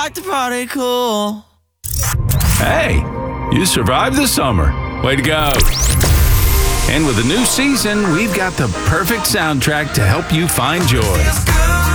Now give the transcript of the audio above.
like to party cool. Hey, you survived the summer. Way to go. And with a new season, we've got the perfect soundtrack to help you find joy.